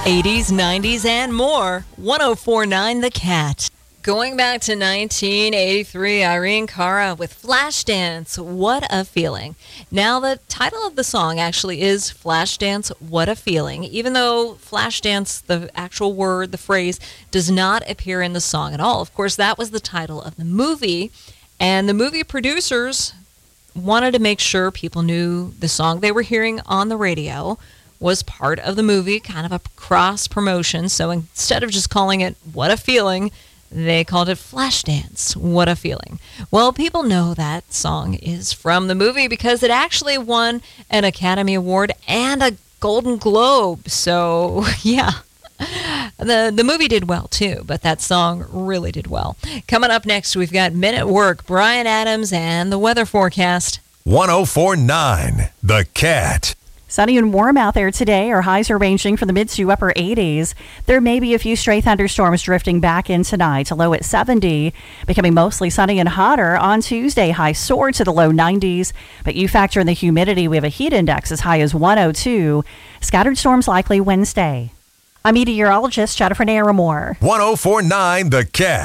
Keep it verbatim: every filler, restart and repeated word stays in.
eighties, nineties, and more. one oh four point nine The Cat. Going back to nineteen eighty-three, Irene Cara with Flashdance, What a Feeling. Now, the title of the song actually is Flashdance, What a Feeling, even though Flashdance, the actual word, the phrase, does not appear in the song at all. Of course, that was the title of the movie, and the movie producers wanted to make sure people knew the song they were hearing on the radio was part of the movie, kind of a cross promotion. So instead of just calling it What a Feeling, they called it Flashdance, What a Feeling. Well, people know that song is from the movie because it actually won an Academy Award and a Golden Globe. So, yeah, the, the movie did well, too, but that song really did well. Coming up next, we've got Men at Work, Bryan Adams, and the weather forecast. one oh four point nine The Cat. Sunny and warm out there today. Our highs are ranging from the mid to upper eighties. There may be a few stray thunderstorms drifting back in tonight. A low at seventy, becoming mostly sunny and hotter on Tuesday. Highs soar to the low nineties, but you factor in the humidity. We have a heat index as high as one oh two. Scattered storms likely Wednesday. I'm meteorologist Jennifer Naramore. one oh four point nine The Cat.